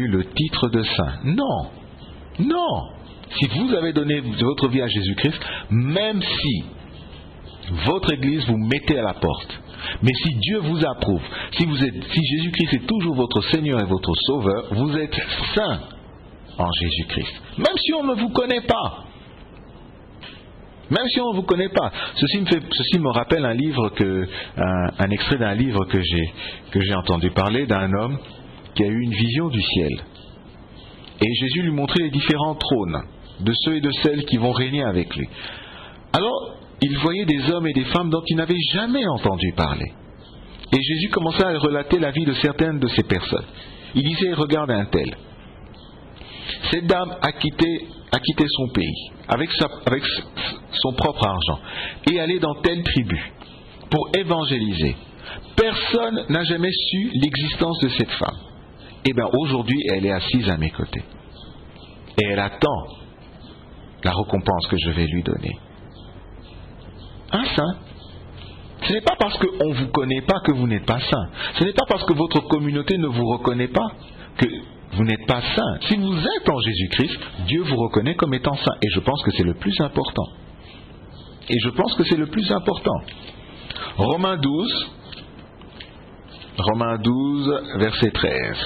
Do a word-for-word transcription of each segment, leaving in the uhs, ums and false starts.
obtenu le titre de saint. Non, non. Si vous avez donné votre vie à Jésus-Christ, même si votre Église vous mettez à la porte, mais si Dieu vous approuve, si, vous êtes, si Jésus-Christ est toujours votre Seigneur et votre Sauveur, vous êtes saint en Jésus-Christ. Même si on ne vous connaît pas. Même si on ne vous connaît pas. Ceci me, fait, ceci me rappelle un livre, que, un, un extrait d'un livre que j'ai, que j'ai entendu parler d'un homme qui a eu une vision du ciel. Et Jésus lui montrait les différents trônes de ceux et de celles qui vont régner avec lui. Alors, il voyait des hommes et des femmes dont il n'avait jamais entendu parler. Et Jésus commençait à relater la vie de certaines de ces personnes. Il disait, regarde un tel. Cette dame a quitté, a quitté son pays avec, sa, avec son propre argent et allé dans telle tribu pour évangéliser. Personne n'a jamais su l'existence de cette femme. Et bien aujourd'hui, elle est assise à mes côtés. Et elle attend la récompense que je vais lui donner. Un saint. Ce n'est pas parce qu'on ne vous connaît pas que vous n'êtes pas saint. Ce n'est pas parce que votre communauté ne vous reconnaît pas que vous n'êtes pas saint. Si vous êtes en Jésus-Christ, Dieu vous reconnaît comme étant saint. Et je pense que c'est le plus important. Et je pense que c'est le plus important. Romains douze, Romains douze, verset treize.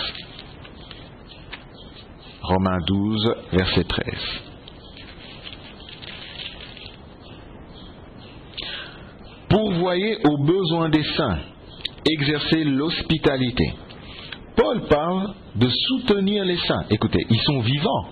Romains douze, verset treize. Pourvoyez aux besoins des saints, exercez l'hospitalité. Paul parle de soutenir les saints. Écoutez, ils sont vivants.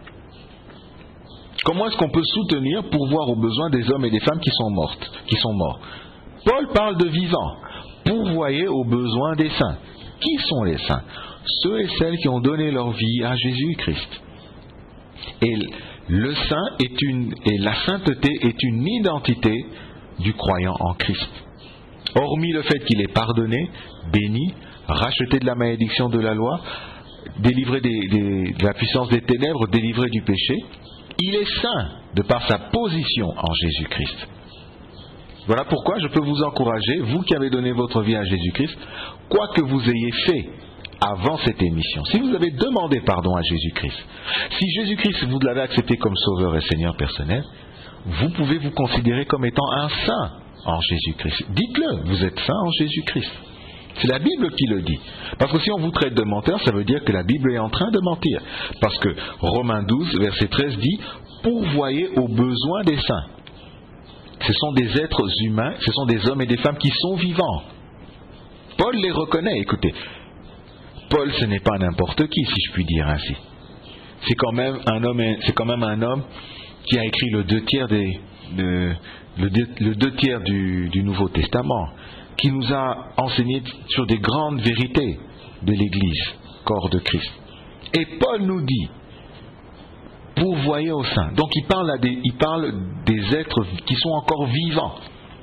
Comment est-ce qu'on peut soutenir, pourvoir aux besoins des hommes et des femmes qui sont mortes, qui sont morts? Paul parle de vivants. Pourvoyez aux besoins des saints. Qui sont les saints? Ceux et celles qui ont donné leur vie à Jésus-Christ. Et le saint est une, et la sainteté est une identité du croyant en Christ. Hormis le fait qu'il est pardonné, béni, racheté de la malédiction de la loi, délivré des, des, de la puissance des ténèbres, délivré du péché, il est saint de par sa position en Jésus-Christ. Voilà pourquoi je peux vous encourager, vous qui avez donné votre vie à Jésus-Christ, quoi que vous ayez fait avant cette émission, si vous avez demandé pardon à Jésus-Christ, si Jésus-Christ vous l'avez accepté comme sauveur et Seigneur personnel, vous pouvez vous considérer comme étant un saint en Jésus-Christ. Dites-le, vous êtes saint en Jésus-Christ. C'est la Bible qui le dit. Parce que si on vous traite de menteur, ça veut dire que la Bible est en train de mentir. Parce que Romains douze, verset treize dit « Pourvoyez aux besoins des saints ». Ce sont des êtres humains, ce sont des hommes et des femmes qui sont vivants. Paul les reconnaît, écoutez. Paul, ce n'est pas n'importe qui, si je puis dire ainsi. C'est quand même un homme, c'est quand même un homme qui a écrit le deux tiers, des, de, le, deux, le deux tiers du, du Nouveau Testament, qui nous a enseigné sur des grandes vérités de l'Église, corps de Christ. Et Paul nous dit, pourvoyez aux saints. Donc il parle, à des, il parle des êtres qui sont encore vivants.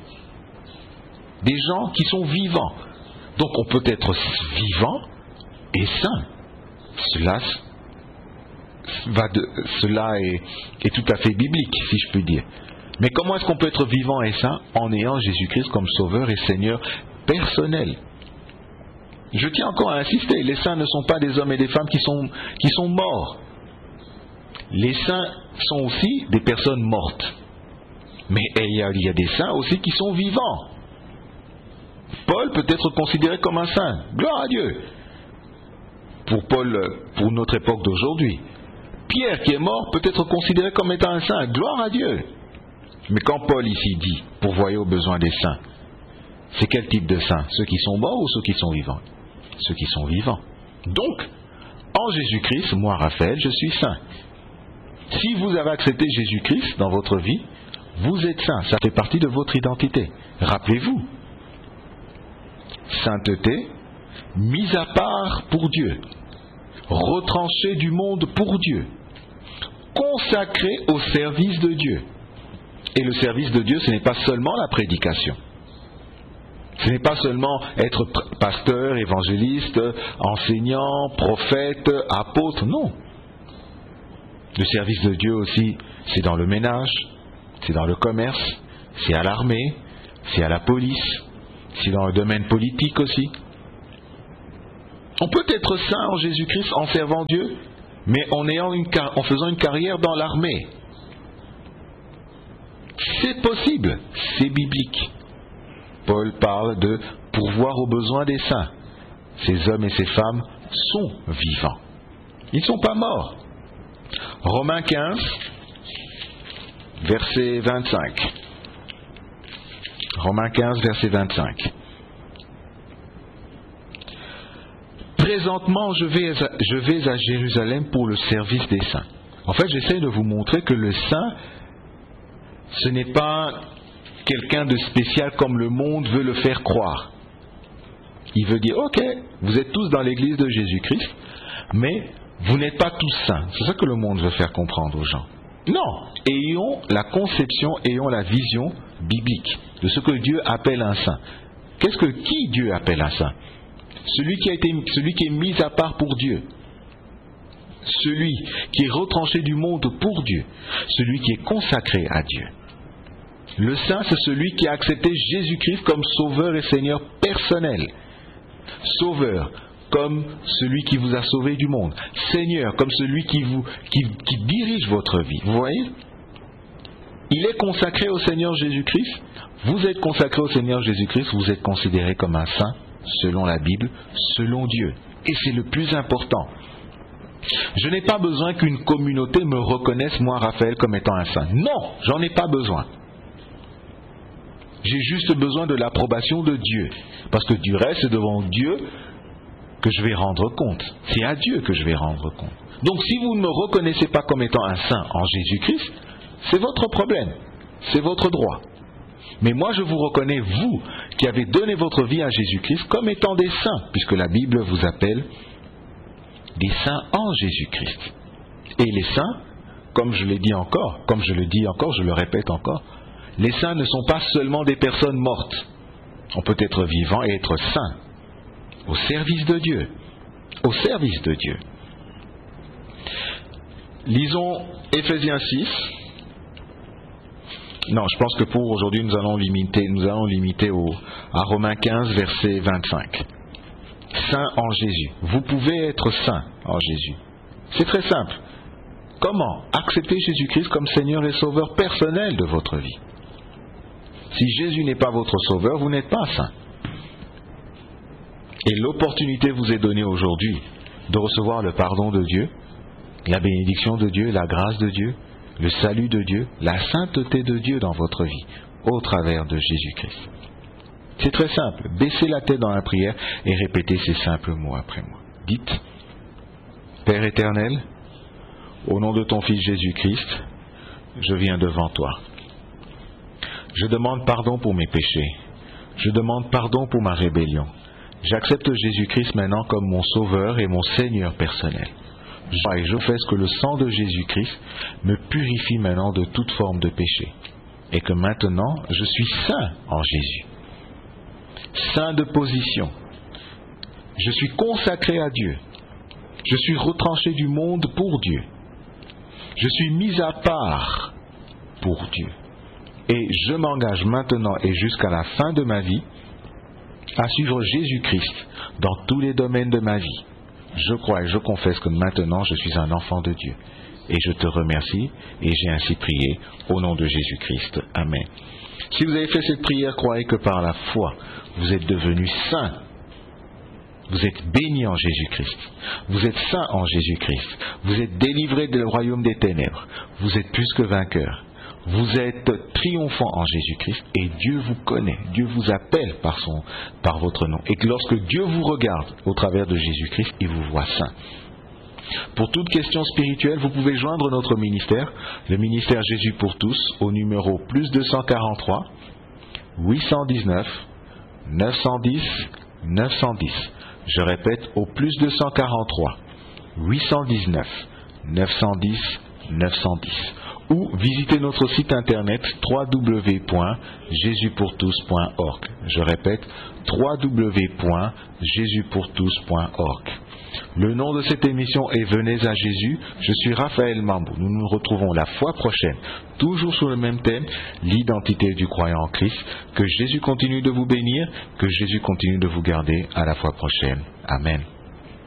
Des gens qui sont vivants. Donc on peut être vivant et saint. Cela, va de, cela est, est tout à fait biblique, si je puis dire. Mais comment est-ce qu'on peut être vivant et saint en ayant Jésus-Christ comme Sauveur et Seigneur personnel? Je tiens encore à insister, les saints ne sont pas des hommes et des femmes qui sont, qui sont morts. Les saints sont aussi des personnes mortes. Mais il y a, il y a des saints aussi qui sont vivants. Paul peut être considéré comme un saint. Gloire à Dieu. Pour Paul, pour notre époque d'aujourd'hui. Pierre qui est mort peut être considéré comme étant un saint. Gloire à Dieu. Mais quand Paul ici dit « pourvoyez aux besoins des saints », c'est quel type de saints? Ceux qui sont morts ou ceux qui sont vivants? Ceux qui sont vivants. Donc, en Jésus-Christ, moi Raphaël, je suis saint. Si vous avez accepté Jésus-Christ dans votre vie, vous êtes saint. Ça fait partie de votre identité. Rappelez-vous. Sainteté, mise à part pour Dieu. Retranché du monde pour Dieu. Consacré au service de Dieu. Et le service de Dieu, ce n'est pas seulement la prédication. Ce n'est pas seulement être pasteur, évangéliste, enseignant, prophète, apôtre, non. Le service de Dieu aussi, c'est dans le ménage, c'est dans le commerce, c'est à l'armée, c'est à la police, c'est dans le domaine politique aussi. On peut être saint en Jésus-Christ en servant Dieu, mais en, ayant une car- en faisant une carrière dans l'armée. C'est possible, c'est biblique. Paul parle de pourvoir aux besoins des saints. Ces hommes et ces femmes sont vivants. Ils ne sont pas morts. Romains quinze, verset vingt-cinq. Romains quinze, verset vingt-cinq. Présentement, je vais, à, je vais à Jérusalem pour le service des saints. En fait, j'essaie de vous montrer que le saint, ce n'est pas quelqu'un de spécial comme le monde veut le faire croire. Il veut dire, ok, vous êtes tous dans l'église de Jésus-Christ, mais vous n'êtes pas tous saints. C'est ça que le monde veut faire comprendre aux gens. Non, ayons la conception, ayons la vision biblique de ce que Dieu appelle un saint. Qu'est-ce que qui Dieu appelle un saint? Celui qui a été, celui qui est mis à part pour Dieu, celui qui est retranché du monde pour Dieu, celui qui est consacré à Dieu. Le saint, c'est celui qui a accepté Jésus-Christ comme sauveur et Seigneur personnel. Sauveur, comme celui qui vous a sauvé du monde. Seigneur, comme celui qui, vous, qui, qui dirige votre vie. Vous voyez? Il est consacré au Seigneur Jésus-Christ. Vous êtes consacré au Seigneur Jésus-Christ. Vous êtes considéré comme un saint, selon la Bible, selon Dieu. Et c'est le plus important. Je n'ai pas besoin qu'une communauté me reconnaisse, moi, Raphaël, comme étant un saint. Non, j'en ai pas besoin. J'ai juste besoin de l'approbation de Dieu. Parce que du reste, c'est devant Dieu que je vais rendre compte. C'est à Dieu que je vais rendre compte. Donc si vous ne me reconnaissez pas comme étant un saint en Jésus-Christ, c'est votre problème. C'est votre droit. Mais moi, je vous reconnais, vous, qui avez donné votre vie à Jésus-Christ, comme étant des saints, puisque la Bible vous appelle des saints en Jésus-Christ. Et les saints, comme je l'ai dit encore, comme je le dis encore, je le répète encore, les saints ne sont pas seulement des personnes mortes. On peut être vivant et être saint, au service de Dieu. Au service de Dieu. Lisons Éphésiens six. Non, je pense que pour aujourd'hui, nous allons limiter, nous allons limiter au, à Romains quinze, verset vingt-cinq. Saint en Jésus. Vous pouvez être saint en Jésus. C'est très simple. Comment? Accepter Jésus-Christ comme Seigneur et Sauveur personnel de votre vie. Si Jésus n'est pas votre Sauveur, vous n'êtes pas saint. Et l'opportunité vous est donnée aujourd'hui de recevoir le pardon de Dieu, la bénédiction de Dieu, la grâce de Dieu, le salut de Dieu, la sainteté de Dieu dans votre vie, au travers de Jésus-Christ. C'est très simple. Baissez la tête dans la prière et répétez ces simples mots après moi. Dites, Père éternel, au nom de ton Fils Jésus-Christ, je viens devant toi. Je demande pardon pour mes péchés. Je demande pardon pour ma rébellion. J'accepte Jésus-Christ maintenant comme mon Sauveur et mon Seigneur personnel. Et je fais ce que le sang de Jésus-Christ me purifie maintenant de toute forme de péché. Et que maintenant, je suis saint en Jésus. Saint de position. Je suis consacré à Dieu. Je suis retranché du monde pour Dieu. Je suis mis à part pour Dieu. Et je m'engage maintenant et jusqu'à la fin de ma vie à suivre Jésus-Christ dans tous les domaines de ma vie. Je crois et je confesse que maintenant je suis un enfant de Dieu. Et je te remercie et j'ai ainsi prié au nom de Jésus-Christ. Amen. Si vous avez fait cette prière, croyez que par la foi, vous êtes devenus saints. Vous êtes bénis en Jésus-Christ. Vous êtes saints en Jésus-Christ. Vous êtes délivrés du royaume des ténèbres. Vous êtes plus que vainqueurs. Vous êtes triomphants en Jésus-Christ et Dieu vous connaît. Dieu vous appelle par, son, par votre nom. Et que lorsque Dieu vous regarde au travers de Jésus-Christ, il vous voit saint. Pour toute question spirituelle, vous pouvez joindre notre ministère, le ministère Jésus pour tous, au numéro plus deux cent quarante-trois, huit cent dix-neuf, neuf cent dix, neuf cent dix. Je répète, au plus deux cent quarante-trois, huit cent dix-neuf, neuf cent dix, neuf cent dix. Ou visitez notre site internet w w w point jésus pour tous point org. Je répète, w w w point jésus pour tous point org. Le nom de cette émission est Venez à Jésus. Je suis Raphaël Mambou. Nous nous retrouvons la fois prochaine, toujours sur le même thème, l'identité du croyant en Christ. Que Jésus continue de vous bénir, que Jésus continue de vous garder. À la fois prochaine. Amen.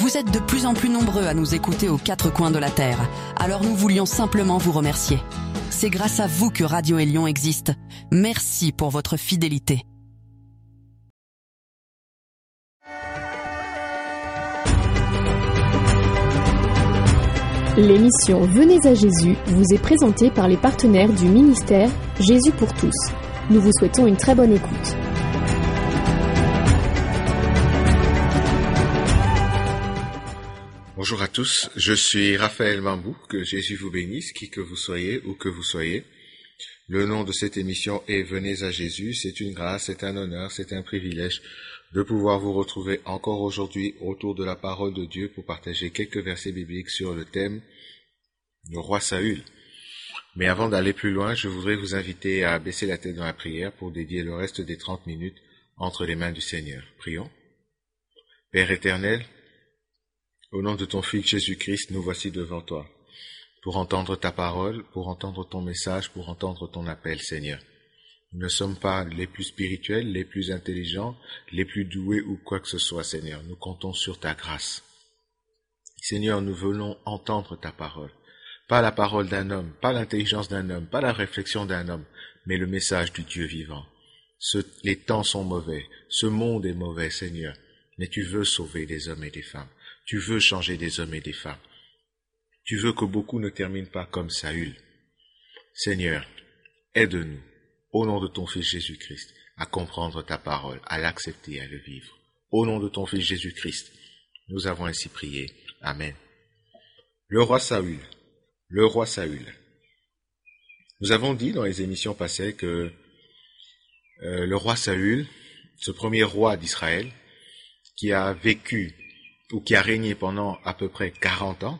Vous êtes de plus en plus nombreux à nous écouter aux quatre coins de la Terre, alors nous voulions simplement vous remercier. C'est grâce à vous que Radio Élion existe. Merci pour votre fidélité. L'émission Venez à Jésus vous est présentée par les partenaires du ministère Jésus pour tous. Nous vous souhaitons une très bonne écoute. Bonjour à tous, je suis Raphaël Mambou, que Jésus vous bénisse, qui que vous soyez, où que vous soyez. Le nom de cette émission est Venez à Jésus, c'est une grâce, c'est un honneur, c'est un privilège de pouvoir vous retrouver encore aujourd'hui autour de la parole de Dieu pour partager quelques versets bibliques sur le thème du roi Saül. Mais avant d'aller plus loin, je voudrais vous inviter à baisser la tête dans la prière pour dédier le reste des trente minutes entre les mains du Seigneur. Prions. Père éternel, au nom de ton Fils Jésus-Christ, nous voici devant toi, pour entendre ta parole, pour entendre ton message, pour entendre ton appel, Seigneur. Nous ne sommes pas les plus spirituels, les plus intelligents, les plus doués ou quoi que ce soit, Seigneur. Nous comptons sur ta grâce. Seigneur, nous voulons entendre ta parole. Pas la parole d'un homme, pas l'intelligence d'un homme, pas la réflexion d'un homme, mais le message du Dieu vivant. Ce, les temps sont mauvais, ce monde est mauvais, Seigneur, mais tu veux sauver des hommes et des femmes. Tu veux changer des hommes et des femmes. Tu veux que beaucoup ne terminent pas comme Saül. Seigneur, aide-nous, au nom de ton Fils Jésus-Christ, à comprendre ta parole, à l'accepter et à le vivre. Au nom de ton Fils Jésus-Christ, nous avons ainsi prié. Amen. Le roi Saül. Le roi Saül. Nous avons dit dans les émissions passées que euh, le roi Saül, ce premier roi d'Israël, qui a vécu ou qui a régné pendant à peu près quarante ans,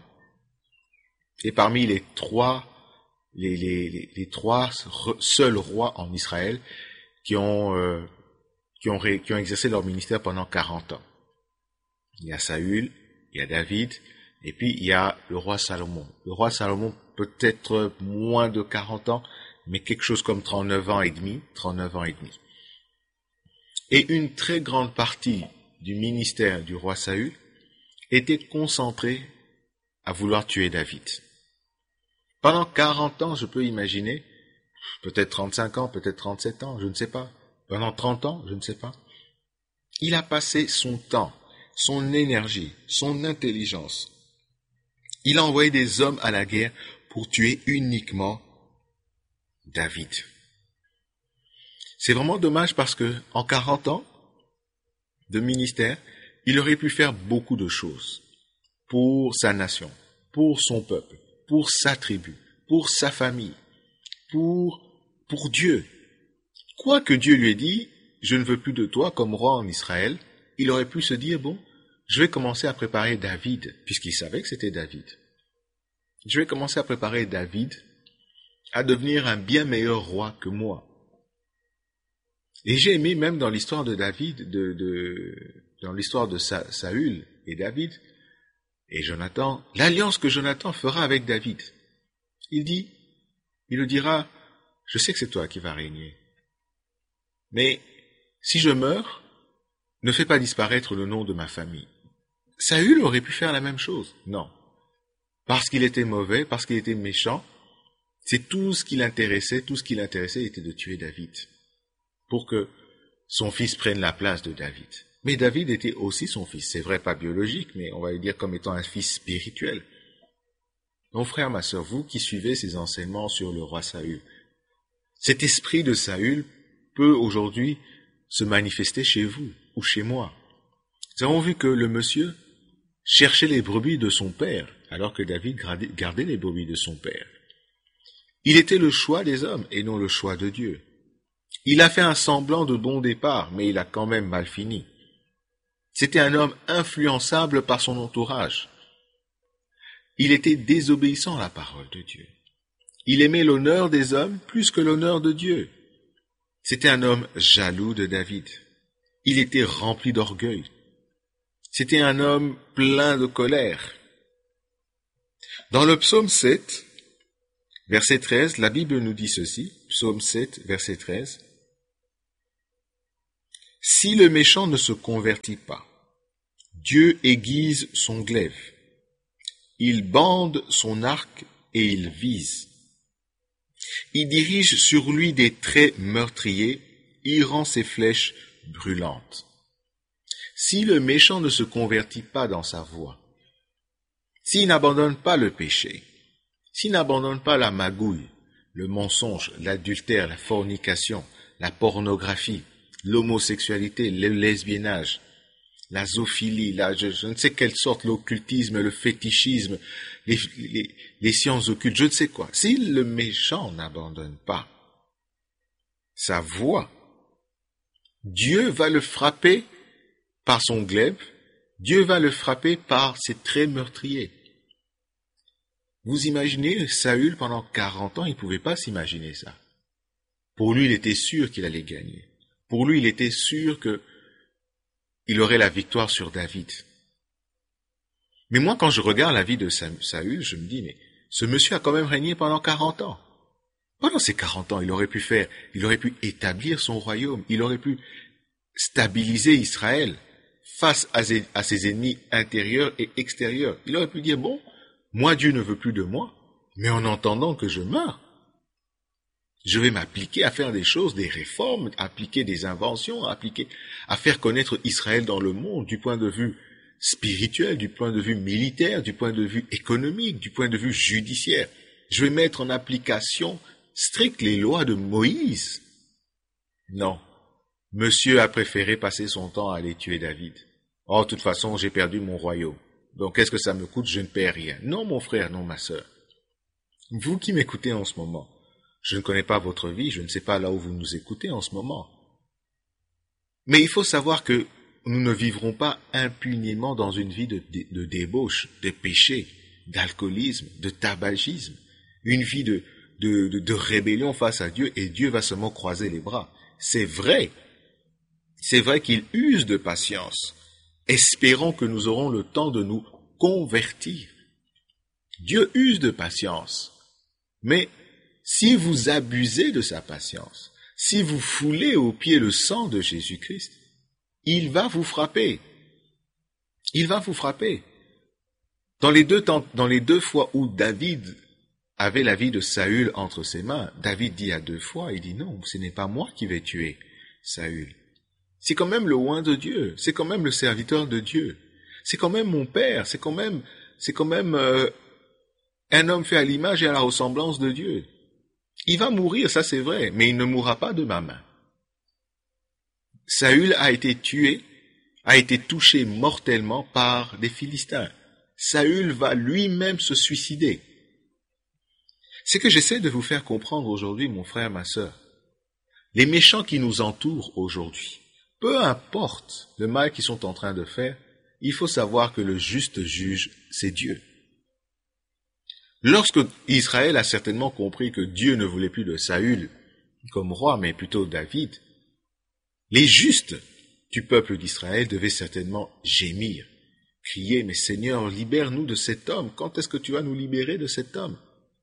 et parmi les trois, les, les, les, les trois seuls rois en Israël qui ont, euh, qui ont, qui ont exercé leur ministère pendant quarante ans. Il y a Saül, il y a David, et puis il y a le roi Salomon. Le roi Salomon peut-être moins de quarante ans, mais quelque chose comme trente-neuf ans et demi, trente-neuf ans et demi. Et une très grande partie du ministère du roi Saül était concentré à vouloir tuer David. Pendant quarante ans, je peux imaginer, peut-être trente-cinq ans, peut-être trente-sept ans, je ne sais pas, pendant trente ans, je ne sais pas, il a passé son temps, son énergie, son intelligence. Il a envoyé des hommes à la guerre pour tuer uniquement David. C'est vraiment dommage parce que en quarante ans de ministère, il aurait pu faire beaucoup de choses pour sa nation, pour son peuple, pour sa tribu, pour sa famille, pour, pour Dieu. Quoi que Dieu lui ait dit, je ne veux plus de toi comme roi en Israël, il aurait pu se dire, bon, je vais commencer à préparer David, puisqu'il savait que c'était David. Je vais commencer à préparer David à devenir un bien meilleur roi que moi. Et j'ai aimé même dans l'histoire de David, de, de, dans l'histoire de Sa, Saül et David et Jonathan, l'alliance que Jonathan fera avec David. Il dit, il le dira, je sais que c'est toi qui vas régner. Mais si je meurs, ne fais pas disparaître le nom de ma famille. Saül aurait pu faire la même chose. Non. Parce qu'il était mauvais, parce qu'il était méchant, c'est tout ce qui l'intéressait, tout ce qui l'intéressait était de tuer David. Pour que son fils prenne la place de David. Mais David était aussi son fils. C'est vrai, pas biologique, mais on va le dire comme étant un fils spirituel. Mon frère, ma sœur, vous qui suivez ces enseignements sur le roi Saül, cet esprit de Saül peut aujourd'hui se manifester chez vous ou chez moi. Nous avons vu que le monsieur cherchait les brebis de son père, alors que David gardait les brebis de son père. Il était le choix des hommes et non le choix de Dieu. Il a fait un semblant de bon départ, mais il a quand même mal fini. C'était un homme influençable par son entourage. Il était désobéissant à la parole de Dieu. Il aimait l'honneur des hommes plus que l'honneur de Dieu. C'était un homme jaloux de David. Il était rempli d'orgueil. C'était un homme plein de colère. Dans le psaume sept, verset treize, la Bible nous dit ceci, psaume sept, verset treize. « Si le méchant ne se convertit pas, Dieu aiguise son glaive. Il bande son arc et il vise. Il dirige sur lui des traits meurtriers, il rend ses flèches brûlantes. Si le méchant ne se convertit pas dans sa voie, s'il n'abandonne pas le péché, s'il n'abandonne pas la magouille, le mensonge, l'adultère, la fornication, la pornographie, l'homosexualité, le lesbiennage, la zoophilie, la, je, je ne sais quelle sorte, l'occultisme, le fétichisme, les, les, les sciences occultes, je ne sais quoi. Si le méchant n'abandonne pas sa voie, Dieu va le frapper par son glaive, Dieu va le frapper par ses traits meurtriers. Vous imaginez, Saül, pendant quarante ans, il ne pouvait pas s'imaginer ça. Pour lui, il était sûr qu'il allait gagner. Pour lui, il était sûr qu'il aurait la victoire sur David. Mais moi, quand je regarde la vie de Saül, je me dis, mais ce monsieur a quand même régné pendant quarante ans. Pendant ces quarante ans, il aurait pu faire, il aurait pu établir son royaume, il aurait pu stabiliser Israël face à ses, à ses ennemis intérieurs et extérieurs. Il aurait pu dire, bon, moi, Dieu ne veut plus de moi, mais en entendant que je meurs, je vais m'appliquer à faire des choses, des réformes, à appliquer des inventions, à appliquer, à faire connaître Israël dans le monde du point de vue spirituel, du point de vue militaire, du point de vue économique, du point de vue judiciaire. Je vais mettre en application stricte les lois de Moïse. Non. Monsieur a préféré passer son temps à aller tuer David. Oh, de toute façon, j'ai perdu mon royaume. Donc, qu'est-ce que ça me coûte? Je ne perds rien. Non, mon frère, non, ma sœur. Vous qui m'écoutez en ce moment, je ne connais pas votre vie, je ne sais pas là où vous nous écoutez en ce moment. Mais il faut savoir que nous ne vivrons pas impunément dans une vie de, de, de débauche, de péché, d'alcoolisme, de tabagisme, une vie de, de, de, de rébellion face à Dieu, et Dieu va seulement croiser les bras. C'est vrai. C'est vrai qu'il use de patience. Espérons que nous aurons le temps de nous convertir. Dieu use de patience. Mais si vous abusez de sa patience, si vous foulez aux pieds le sang de Jésus-Christ, il va vous frapper. Il va vous frapper. Dans les deux temps, dans les deux fois où David avait la vie de Saül entre ses mains, David dit à deux fois, il dit non, ce n'est pas moi qui vais tuer Saül. C'est quand même le oint de Dieu, c'est quand même le serviteur de Dieu, c'est quand même mon père, c'est quand même, c'est quand même euh, un homme fait à l'image et à la ressemblance de Dieu. Il va mourir, ça c'est vrai, mais il ne mourra pas de ma main. Saül a été tué, a été touché mortellement par des Philistins. Saül va lui-même se suicider. C'est que j'essaie de vous faire comprendre aujourd'hui, mon frère, ma sœur. Les méchants qui nous entourent aujourd'hui, peu importe le mal qu'ils sont en train de faire, il faut savoir que le juste juge, c'est Dieu. Lorsque Israël a certainement compris que Dieu ne voulait plus de Saül comme roi, mais plutôt David, les justes du peuple d'Israël devaient certainement gémir, crier, mais Seigneur, libère-nous de cet homme, quand est-ce que tu vas nous libérer de cet homme?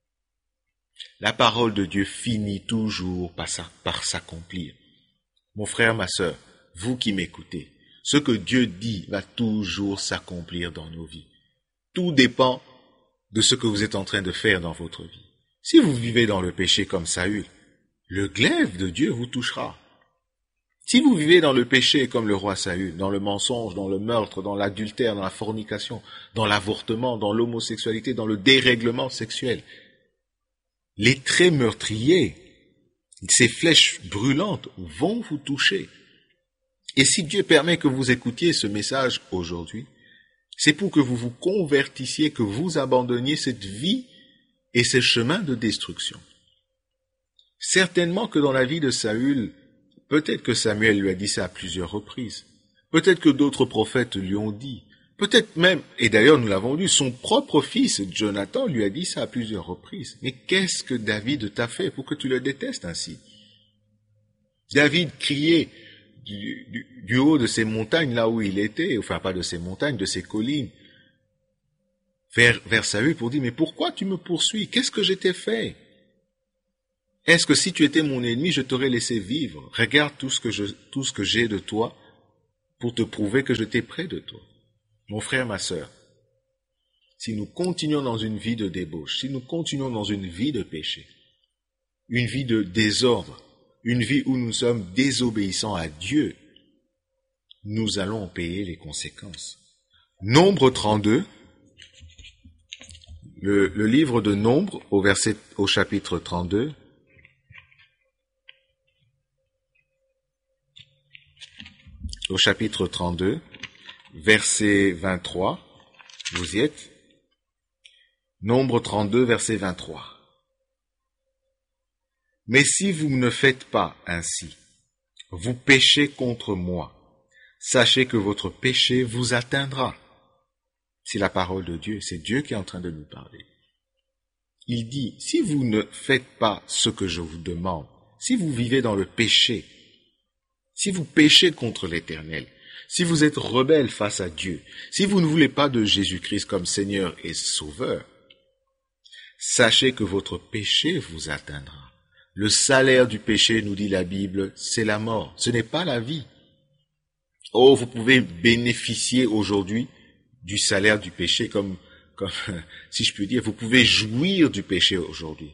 La parole de Dieu finit toujours par, sa, par s'accomplir. Mon frère, ma sœur, vous qui m'écoutez, ce que Dieu dit va toujours s'accomplir dans nos vies. Tout dépend de ce que vous êtes en train de faire dans votre vie. Si vous vivez dans le péché comme Saül, le glaive de Dieu vous touchera. Si vous vivez dans le péché comme le roi Saül, dans le mensonge, dans le meurtre, dans l'adultère, dans la fornication, dans l'avortement, dans l'homosexualité, dans le dérèglement sexuel, les traits meurtriers, ces flèches brûlantes vont vous toucher. Et si Dieu permet que vous écoutiez ce message aujourd'hui, c'est pour que vous vous convertissiez, que vous abandonniez cette vie et ces chemins de destruction. Certainement que dans la vie de Saül, peut-être que Samuel lui a dit ça à plusieurs reprises, peut-être que d'autres prophètes lui ont dit, peut-être même, et d'ailleurs nous l'avons lu, son propre fils Jonathan lui a dit ça à plusieurs reprises. Mais qu'est-ce que David t'a fait pour que tu le détestes ainsi? David criait du, du, du haut de ces montagnes là où il était, enfin pas de ces montagnes, de ces collines, vers, vers Saül pour dire, mais pourquoi tu me poursuis? Qu'est-ce que je t'ai fait? Est-ce que si tu étais mon ennemi, je t'aurais laissé vivre? Regarde tout ce que je, tout ce que j'ai de toi pour te prouver que je t'ai près de toi. Mon frère, ma sœur, si nous continuons dans une vie de débauche, si nous continuons dans une vie de péché, une vie de désordre, une vie où nous sommes désobéissants à Dieu, nous allons en payer les conséquences. Nombre trente-deux, le, le livre de Nombre au verset, au chapitre trente-deux, au chapitre trente-deux, verset vingt-trois, vous y êtes? Nombre trente-deux, verset vingt-trois. Mais si vous ne faites pas ainsi, vous péchez contre moi. Sachez que votre péché vous atteindra. C'est la parole de Dieu, c'est Dieu qui est en train de nous parler. Il dit, si vous ne faites pas ce que je vous demande, si vous vivez dans le péché, si vous péchez contre l'Éternel, si vous êtes rebelle face à Dieu, si vous ne voulez pas de Jésus-Christ comme Seigneur et Sauveur, sachez que votre péché vous atteindra. Le salaire du péché, nous dit la Bible, c'est la mort, ce n'est pas la vie. Oh, vous pouvez bénéficier aujourd'hui du salaire du péché, comme, comme si je puis dire, vous pouvez jouir du péché aujourd'hui.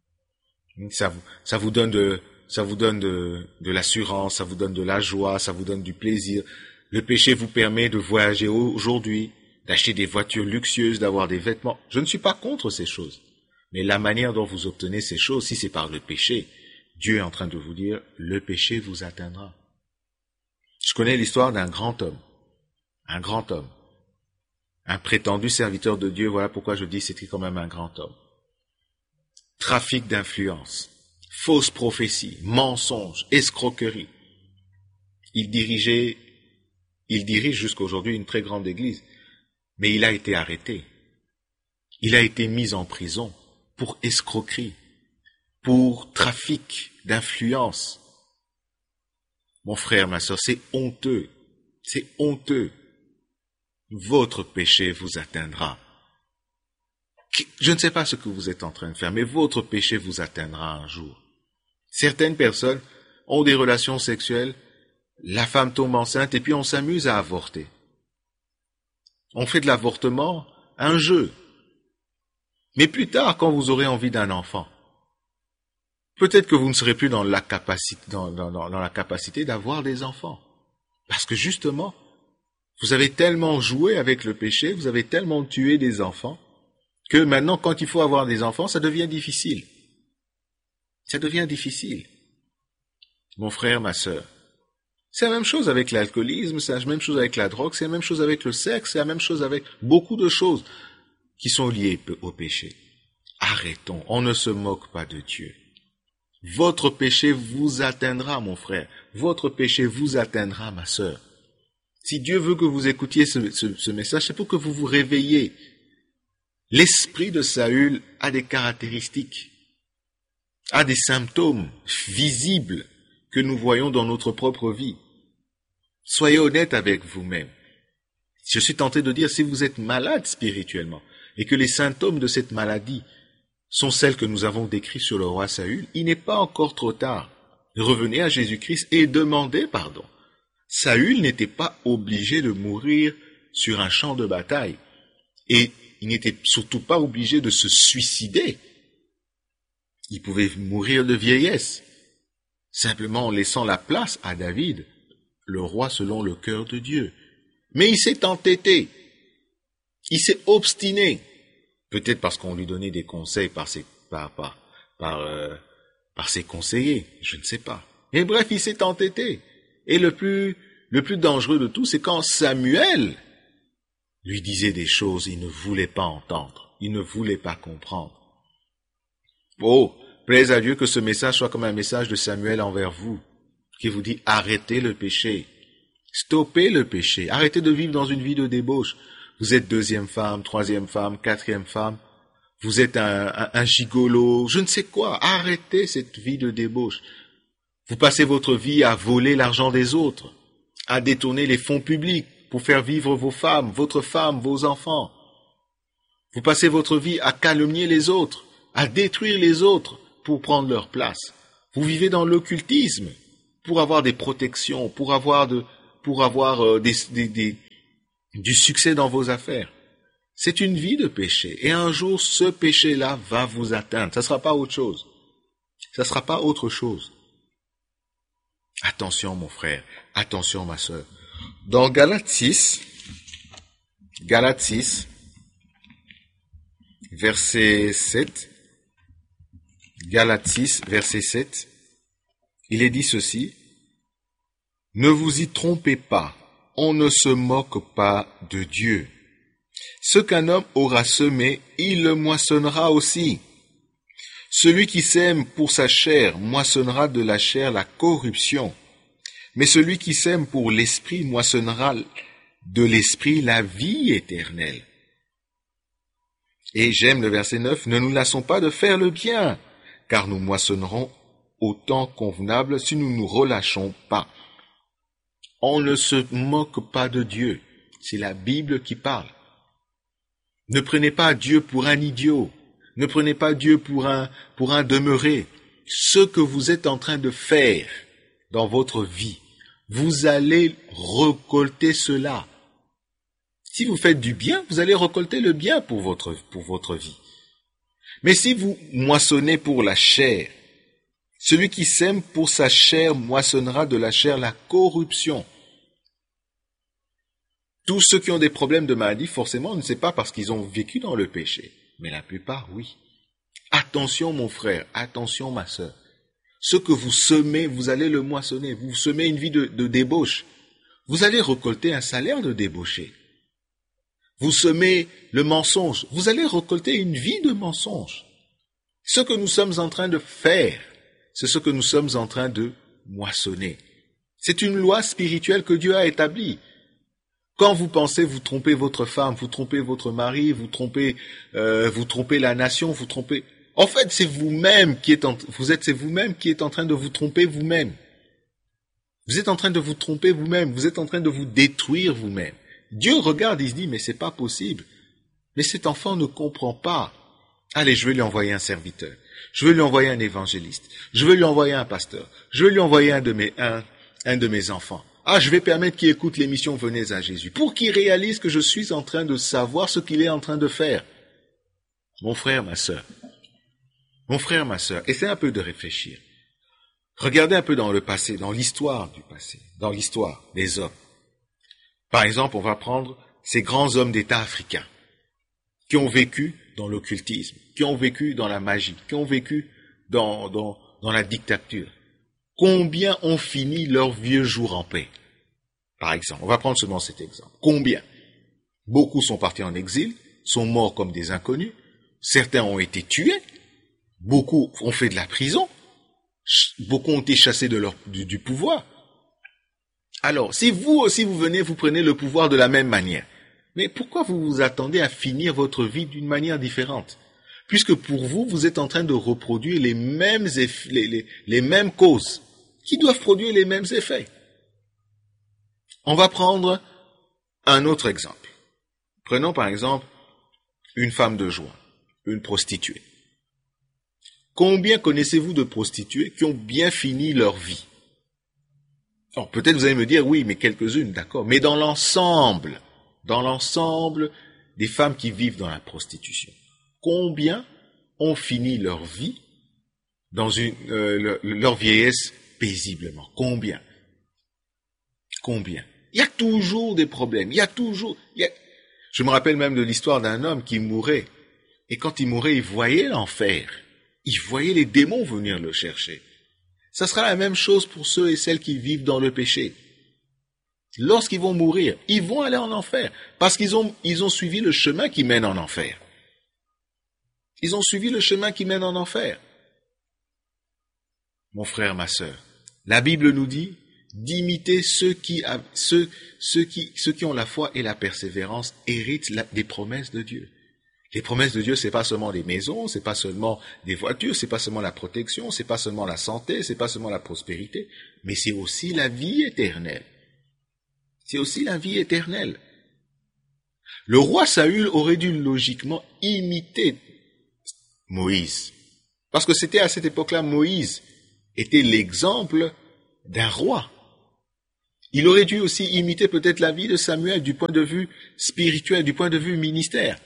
Ça vous, ça vous donne de, ça vous donne de, de l'assurance, ça vous donne de la joie, ça vous donne du plaisir. Le péché vous permet de voyager aujourd'hui, d'acheter des voitures luxueuses, d'avoir des vêtements. Je ne suis pas contre ces choses. Mais la manière dont vous obtenez ces choses, si c'est par le péché, Dieu est en train de vous dire, le péché vous atteindra. Je connais l'histoire d'un grand homme, un grand homme, un prétendu serviteur de Dieu, voilà pourquoi je dis c'était quand même un grand homme. Trafic d'influence, fausses prophéties, mensonges, escroquerie. Il dirigeait, il dirige jusqu'aujourd'hui une très grande église, mais il a été arrêté. Il a été mis en prison pour escroquerie, pour trafic d'influence. Mon frère, ma sœur, c'est honteux, c'est honteux. Votre péché vous atteindra. Je ne sais pas ce que vous êtes en train de faire, mais votre péché vous atteindra un jour. Certaines personnes ont des relations sexuelles, la femme tombe enceinte et puis on s'amuse à avorter. On fait de l'avortement un jeu. Mais plus tard, quand vous aurez envie d'un enfant, peut-être que vous ne serez plus dans la capacité, dans, dans, dans la capacité d'avoir des enfants. Parce que justement, vous avez tellement joué avec le péché, vous avez tellement tué des enfants, que maintenant, quand il faut avoir des enfants, ça devient difficile. Ça devient difficile. Mon frère, ma sœur, c'est la même chose avec l'alcoolisme, c'est la même chose avec la drogue, c'est la même chose avec le sexe, c'est la même chose avec beaucoup de choses qui sont liées au péché. Arrêtons, on ne se moque pas de Dieu. Votre péché vous atteindra, mon frère. Votre péché vous atteindra, ma sœur. Si Dieu veut que vous écoutiez ce, ce, ce message, c'est pour que vous vous réveillez. L'esprit de Saül a des caractéristiques, a des symptômes visibles que nous voyons dans notre propre vie. Soyez honnête avec vous-même. Je suis tenté de dire, si vous êtes malade spirituellement, et que les symptômes de cette maladie sont celles que nous avons décrites sur le roi Saül, il n'est pas encore trop tard. Revenez à Jésus-Christ et demandez pardon. Saül n'était pas obligé de mourir sur un champ de bataille. Et il n'était surtout pas obligé de se suicider. Il pouvait mourir de vieillesse, simplement en laissant la place à David, le roi selon le cœur de Dieu. Mais il s'est entêté. Il s'est obstiné, peut-être parce qu'on lui donnait des conseils par ses, par, par, par, euh, par ses conseillers, je ne sais pas. Mais bref, il s'est entêté. Et le plus, le plus dangereux de tout, c'est quand Samuel lui disait des choses, il ne voulait pas entendre, il ne voulait pas comprendre. Oh, plaise à Dieu que ce message soit comme un message de Samuel envers vous, qui vous dit arrêtez le péché, stoppez le péché, arrêtez de vivre dans une vie de débauche. Vous êtes deuxième femme, troisième femme, quatrième femme, vous êtes un, un, un gigolo, je ne sais quoi. Arrêtez cette vie de débauche. Vous passez votre vie à voler l'argent des autres, à détourner les fonds publics pour faire vivre vos femmes, votre femme, vos enfants. Vous passez votre vie à calomnier les autres, à détruire les autres pour prendre leur place. Vous vivez dans l'occultisme pour avoir des protections, pour avoir, de, pour avoir euh, des... des, des du succès dans vos affaires. C'est une vie de péché. Et un jour, ce péché-là va vous atteindre. Ça ne sera pas autre chose. Ça ne sera pas autre chose. Attention, mon frère. Attention, ma sœur. Dans Galates six, Galates six, verset sept, Galates six, verset sept, il est dit ceci: ne vous y trompez pas, on ne se moque pas de Dieu. Ce qu'un homme aura semé, il le moissonnera aussi. Celui qui sème pour sa chair moissonnera de la chair la corruption, mais celui qui sème pour l'esprit moissonnera de l'esprit la vie éternelle. Et j'aime le verset neuf, ne nous lassons pas de faire le bien, car nous moissonnerons au temps convenable si nous ne nous relâchons pas. On ne se moque pas de Dieu. C'est la Bible qui parle. Ne prenez pas Dieu pour un idiot. Ne prenez pas Dieu pour un, pour un demeuré. Ce que vous êtes en train de faire dans votre vie, vous allez récolter cela. Si vous faites du bien, vous allez récolter le bien pour votre, pour votre vie. Mais si vous moissonnez pour la chair, celui qui sème pour sa chair moissonnera de la chair la corruption. Tous ceux qui ont des problèmes de maladie, forcément, ne c'est pas parce qu'ils ont vécu dans le péché. Mais la plupart, oui. Attention, mon frère, attention, ma sœur. Ce que vous semez, vous allez le moissonner. Vous semez une vie de, de débauche. Vous allez récolter un salaire de débauché. Vous semez le mensonge. Vous allez récolter une vie de mensonge. Ce que nous sommes en train de faire, c'est ce que nous sommes en train de moissonner. C'est une loi spirituelle que Dieu a établie. Quand vous pensez vous trompez votre femme, vous trompez votre mari, vous trompez, euh, vous trompez la nation, vous trompez. En fait, c'est vous-même qui êtes, en, vous êtes, c'est vous-même qui êtes en train de vous tromper vous-même. Vous êtes en train de vous tromper vous-même. Vous êtes en train de vous détruire vous-même. Dieu regarde, il se dit, mais c'est pas possible. Mais cet enfant ne comprend pas. Allez, je vais lui envoyer un serviteur. Je vais lui envoyer un évangéliste. Je vais lui envoyer un pasteur. Je vais lui envoyer un de mes, un, un de mes enfants. Ah, je vais permettre qu'il écoute l'émission Venez à Jésus, pour qu'il réalise que je suis en train de savoir ce qu'il est en train de faire. Mon frère, ma sœur, mon frère, ma sœur, essayez un peu de réfléchir. Regardez un peu dans le passé, dans l'histoire du passé, dans l'histoire des hommes. Par exemple, on va prendre ces grands hommes d'État africains qui ont vécu dans l'occultisme, qui ont vécu dans la magie, qui ont vécu dans, dans, dans la dictature. Combien ont fini leur vieux jour en paix? Par exemple, on va prendre seulement cet exemple. Combien? Beaucoup sont partis en exil, sont morts comme des inconnus, certains ont été tués, beaucoup ont fait de la prison, beaucoup ont été chassés de leur, du, du pouvoir. Alors, si vous aussi vous venez, vous prenez le pouvoir de la même manière, mais pourquoi vous vous attendez à finir votre vie d'une manière différente? Puisque pour vous, vous êtes en train de reproduire les mêmes, effets, les, les, les mêmes causes qui doivent produire les mêmes effets. On va prendre un autre exemple. Prenons par exemple une femme de joie, une prostituée. Combien connaissez-vous de prostituées qui ont bien fini leur vie? Alors, peut-être vous allez me dire, oui, mais quelques-unes, d'accord. Mais dans l'ensemble, dans l'ensemble des femmes qui vivent dans la prostitution, combien ont fini leur vie dans une, euh, leur, leur vieillesse paisiblement? Combien? Combien? Il y a toujours des problèmes. Il y a toujours... Il y a... Je me rappelle même de l'histoire d'un homme qui mourait. Et quand il mourait, il voyait l'enfer. Il voyait les démons venir le chercher. Ça sera la même chose pour ceux et celles qui vivent dans le péché. Lorsqu'ils vont mourir, ils vont aller en enfer. Parce qu'ils ont, ils ont suivi le chemin qui mène en enfer. Ils ont suivi le chemin qui mène en enfer. Mon frère, ma sœur, la Bible nous dit d'imiter ceux qui, ceux, ceux qui, ceux qui ont la foi et la persévérance héritent la, des promesses de Dieu. Les promesses de Dieu, c'est pas seulement des maisons, c'est pas seulement des voitures, c'est pas seulement la protection, c'est pas seulement la santé, c'est pas seulement la prospérité, mais c'est aussi la vie éternelle. C'est aussi la vie éternelle. Le roi Saül aurait dû logiquement imiter Moïse. Parce que c'était à cette époque-là, Moïse était l'exemple d'un roi. Il aurait dû aussi imiter peut-être la vie de Samuel du point de vue spirituel, du point de vue ministère.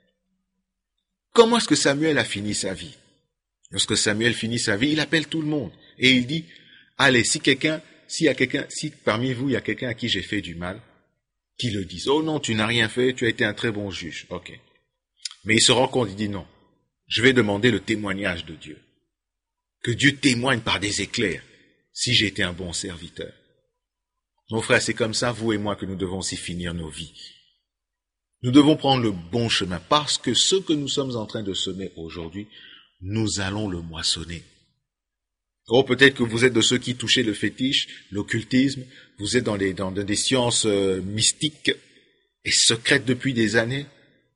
Comment est-ce que Samuel a fini sa vie? Lorsque Samuel finit sa vie, il appelle tout le monde et il dit, allez, si quelqu'un, s'il y a quelqu'un, si parmi vous il y a quelqu'un à qui j'ai fait du mal, qu'il le dise. Oh non, tu n'as rien fait, tu as été un très bon juge. Ok. Mais il se rend compte, il dit non, je vais demander le témoignage de Dieu. Que Dieu témoigne par des éclairs si j'ai été un bon serviteur. Mon frère, c'est comme ça, vous et moi, que nous devons aussi finir nos vies. Nous devons prendre le bon chemin parce que ce que nous sommes en train de semer aujourd'hui, nous allons le moissonner. Oh, peut-être que vous êtes de ceux qui touchaient le fétiche, l'occultisme, vous êtes dans, les, dans des sciences euh, mystiques et secrètes depuis des années.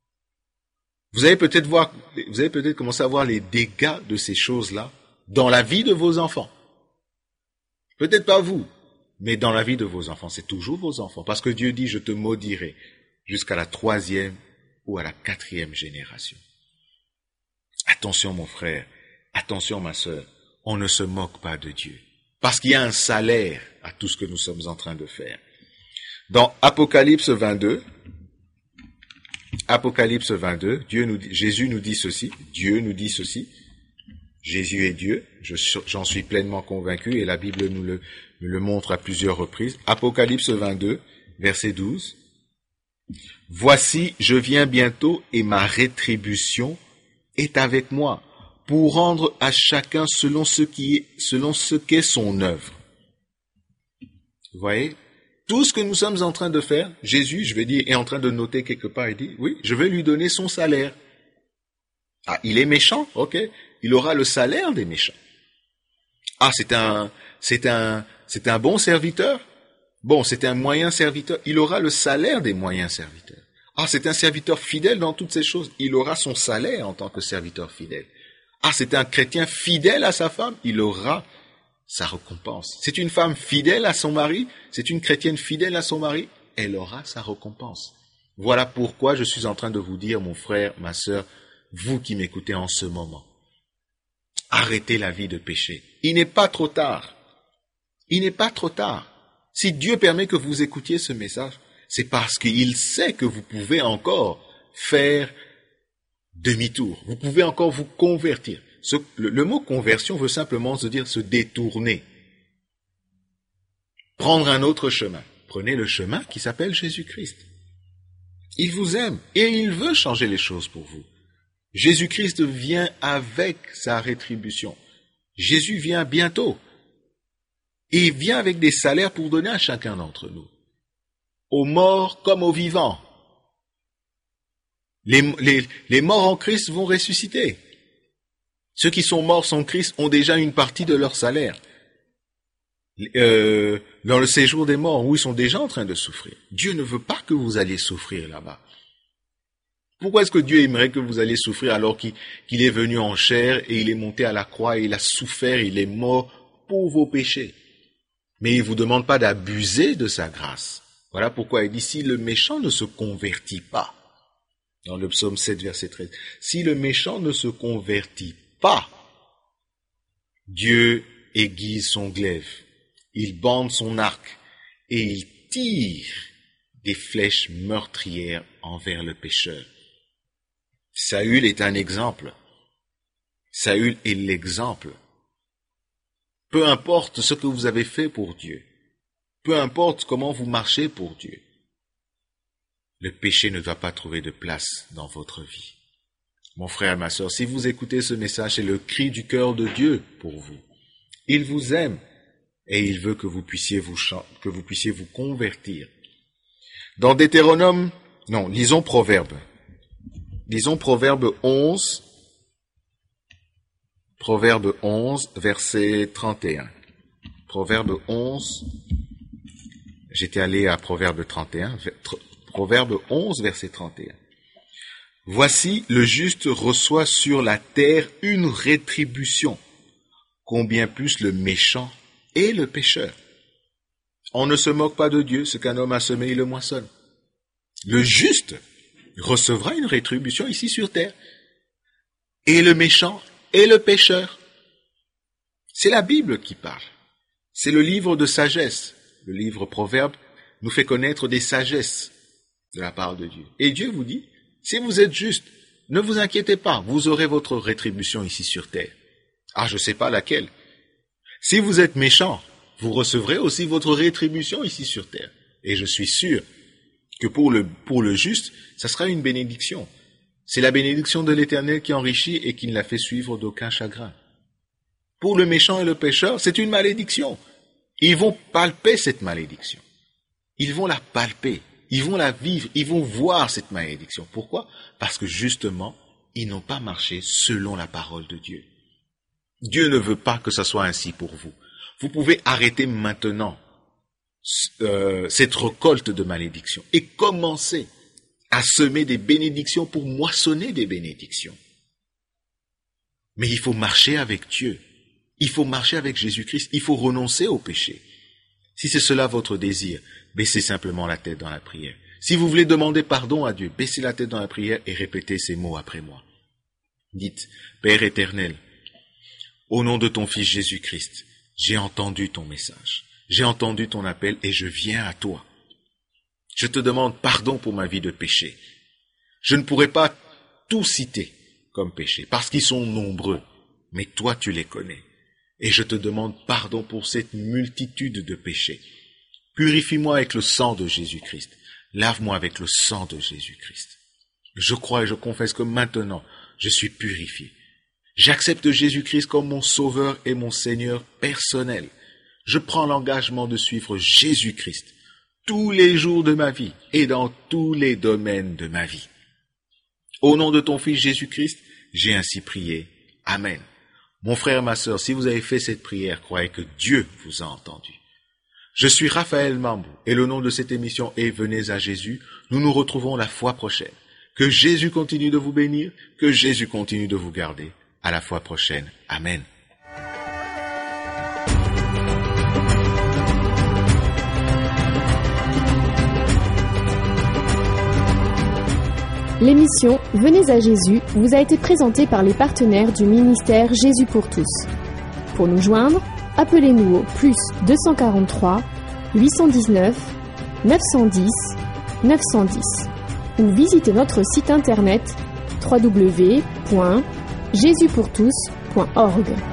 Vous allez peut-être voir, vous allez peut-être commencer à voir les dégâts de ces choses-là dans la vie de vos enfants. Peut-être pas vous, mais dans la vie de vos enfants. C'est toujours vos enfants. Parce que Dieu dit, je te maudirai jusqu'à la troisième ou à la quatrième génération. Attention mon frère, attention ma sœur, on ne se moque pas de Dieu. Parce qu'il y a un salaire à tout ce que nous sommes en train de faire. Dans Apocalypse vingt-deux, Apocalypse vingt-deux, Dieu nous dit, Jésus nous dit ceci, Dieu nous dit ceci, Jésus est Dieu, je, j'en suis pleinement convaincu et la Bible nous le, nous le montre à plusieurs reprises. Apocalypse vingt-deux, verset douze. Voici, je viens bientôt et ma rétribution est avec moi pour rendre à chacun selon ce qui est, selon ce qu'est son œuvre. Vous voyez? Tout ce que nous sommes en train de faire, Jésus, je vais dire, est en train de noter quelque part, il dit, oui, je vais lui donner son salaire. Ah, il est méchant, ok, il aura le salaire des méchants. Ah, c'est un, c'est un, c'est un bon serviteur. Bon, c'est un moyen serviteur. Il aura le salaire des moyens serviteurs. Ah, c'est un serviteur fidèle dans toutes ces choses. Il aura son salaire en tant que serviteur fidèle. Ah, c'est un chrétien fidèle à sa femme. Il aura sa récompense. C'est une femme fidèle à son mari. C'est une chrétienne fidèle à son mari. Elle aura sa récompense. Voilà pourquoi je suis en train de vous dire, mon frère, ma sœur, vous qui m'écoutez en ce moment, arrêtez la vie de péché. Il n'est pas trop tard. Il n'est pas trop tard. Si Dieu permet que vous écoutiez ce message, c'est parce qu'il sait que vous pouvez encore faire demi-tour. Vous pouvez encore vous convertir. Ce, le, le mot conversion veut simplement se dire se détourner. Prendre un autre chemin. Prenez le chemin qui s'appelle Jésus-Christ. Il vous aime et il veut changer les choses pour vous. Jésus-Christ vient avec sa rétribution. Jésus vient bientôt. Et il vient avec des salaires pour donner à chacun d'entre nous. Aux morts comme aux vivants. Les, les, les morts en Christ vont ressusciter. Ceux qui sont morts sans Christ ont déjà une partie de leur salaire. Euh, dans le séjour des morts, où ils sont déjà en train de souffrir. Dieu ne veut pas que vous alliez souffrir là-bas. Pourquoi est-ce que Dieu aimerait que vous alliez souffrir alors qu'il, qu'il est venu en chair et il est monté à la croix et il a souffert, il est mort pour vos péchés? Mais il ne vous demande pas d'abuser de sa grâce. Voilà pourquoi il dit, si le méchant ne se convertit pas, dans le psaume sept, verset treize, si le méchant ne se convertit pas, Dieu aiguise son glaive, il bande son arc et il tire des flèches meurtrières envers le pécheur. Saül est un exemple. Saül est l'exemple. Peu importe ce que vous avez fait pour Dieu, peu importe comment vous marchez pour Dieu, le péché ne doit pas trouver de place dans votre vie. Mon frère, ma sœur, si vous écoutez ce message, c'est le cri du cœur de Dieu pour vous. Il vous aime et il veut que vous puissiez vous, que vous puissiez vous convertir. Dans Deutéronome, non, lisons Proverbe. Lisons Proverbe onze, Proverbe onze, verset trente et un. Proverbe onze, j'étais allé à Proverbe trente et un, Proverbe onze, verset trente et un. Voici, le juste reçoit sur la terre une rétribution, combien plus le méchant et le pécheur. On ne se moque pas de Dieu, ce qu'un homme a semé, il le moissonne. Le juste recevra une rétribution ici sur terre, et le méchant et le pécheur. C'est la Bible qui parle. C'est le livre de sagesse. le livre Proverbes, nous fait connaître des sagesses de la part de Dieu. Et Dieu vous dit, si vous êtes juste, ne vous inquiétez pas, vous aurez votre rétribution ici sur terre. Ah, je ne sais pas laquelle. Si vous êtes méchant, vous recevrez aussi votre rétribution ici sur terre. Et je suis sûr que pour le, pour le juste, ça sera une bénédiction. C'est la bénédiction de l'Éternel qui enrichit et qui ne la fait suivre d'aucun chagrin. Pour le méchant et le pécheur, c'est une malédiction. Ils vont palper cette malédiction. Ils vont la palper. Ils vont la vivre. Ils vont voir cette malédiction. Pourquoi? Parce que justement, ils n'ont pas marché selon la parole de Dieu. Dieu ne veut pas que ça soit ainsi pour vous. Vous pouvez arrêter maintenant euh, cette récolte de malédictions et commencer à semer des bénédictions pour moissonner des bénédictions. Mais il faut marcher avec Dieu. Il faut marcher avec Jésus-Christ. Il faut renoncer au péché. Si c'est cela votre désir, baissez simplement la tête dans la prière. Si vous voulez demander pardon à Dieu, baissez la tête dans la prière et répétez ces mots après moi. Dites, Père éternel, au nom de ton Fils Jésus-Christ, j'ai entendu ton message. J'ai entendu ton appel et je viens à toi. Je te demande pardon pour ma vie de péché. Je ne pourrai pas tout citer comme péché parce qu'ils sont nombreux, mais toi tu les connais. Et je te demande pardon pour cette multitude de péchés. Purifie-moi avec le sang de Jésus-Christ. Lave-moi avec le sang de Jésus-Christ. Je crois et je confesse que maintenant, je suis purifié. J'accepte Jésus-Christ comme mon Sauveur et mon Seigneur personnel. Je prends l'engagement de suivre Jésus-Christ tous les jours de ma vie et dans tous les domaines de ma vie. Au nom de ton Fils Jésus-Christ, j'ai ainsi prié. Amen. Mon frère, ma sœur, si vous avez fait cette prière, croyez que Dieu vous a entendu. Je suis Raphaël Mambou et le nom de cette émission est Venez à Jésus. Nous nous retrouvons la fois prochaine. Que Jésus continue de vous bénir, que Jésus continue de vous garder. À la fois prochaine. Amen. L'émission Venez à Jésus vous a été présentée par les partenaires du ministère Jésus pour tous. Pour nous joindre, appelez-nous au plus deux cent quarante-trois, huit cent dix-neuf, neuf cent dix, neuf cent dix ou visitez notre site internet w w w point jésus pour tous point org.